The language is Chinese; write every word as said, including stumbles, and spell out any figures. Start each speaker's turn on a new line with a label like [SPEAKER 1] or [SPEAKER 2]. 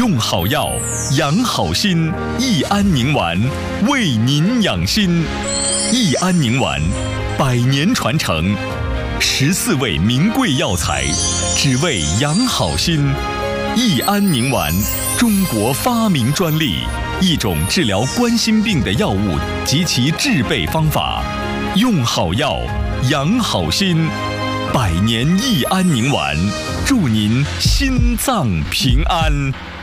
[SPEAKER 1] 用好药，养好心，益安宁丸为您养心。益安宁丸，百年传承，十四味名贵药材，只为养好心。益安宁丸，中国发明专利，一种治疗冠心病的药物及其制备方法。用好药，养好心，百年益安宁丸，祝您心脏平安。